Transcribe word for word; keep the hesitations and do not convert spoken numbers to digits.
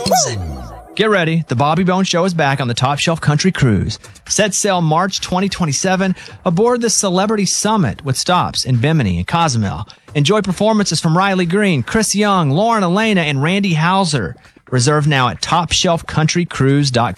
Get ready. The Bobby Bones Show is back on the Top Shelf Country Cruise. Set sail March twenty twenty-seven aboard the Celebrity Summit with stops in Bimini and Cozumel. Enjoy performances from Riley Green, Chris Young, Lauren Elena, and Randy Hauser. Reserve now at top shelf country cruise dot com.